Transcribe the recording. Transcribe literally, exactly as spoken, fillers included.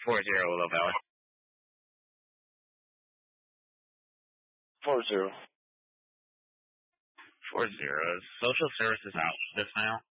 Four zero Willow Valley. Four zero. Four zeros. Social services out this now.